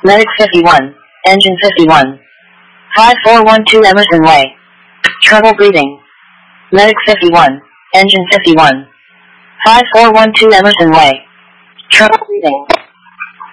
Medic 51, Engine 51. High 412 Emerson Way. Trouble breathing. Medic 51, Engine 51. High 412 Emerson Way. Trouble breathing.